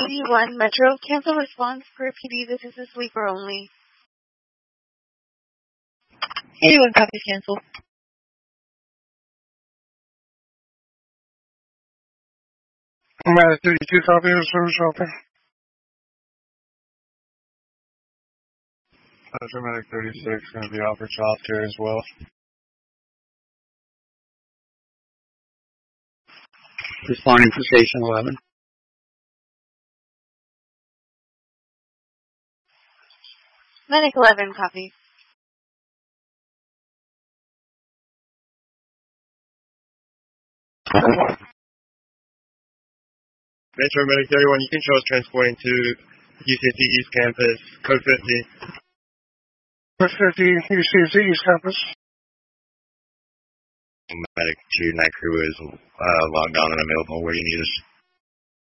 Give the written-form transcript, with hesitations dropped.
1 Metro, cancel response for PD. This is a sleeper only. 81 copies canceled. I'm at 32 copies of service open. Dramatic 36 going to be offered soft here as well. Responding to station 11. Medic 11 copies. Metro Medic 31, you can show us transporting to UCC East Campus, code 50. Code 50, UCC East Campus. Medic 2, night crew is logged on and available. Where do you need us?